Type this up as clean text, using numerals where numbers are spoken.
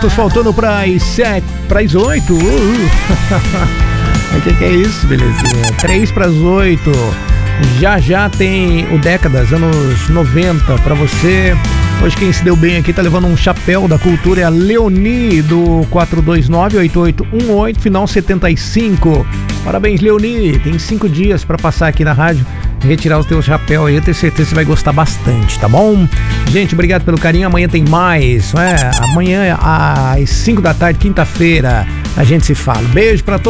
Faltando para as 8. O que é isso, belezinha? 3 para as 8. Já tem o Décadas, anos 90 para você. Hoje quem se deu bem aqui tá levando um chapéu da cultura, é a Leoni, do 429-8818, final 75. Parabéns, Leoni. Tem 5 dias para passar aqui na rádio, retirar o teu chapéu aí. Eu tenho certeza que você vai gostar bastante, tá bom? Gente, obrigado pelo carinho. Amanhã tem mais, Amanhã às 5 da tarde, quinta-feira, a gente se fala. Beijo pra todos.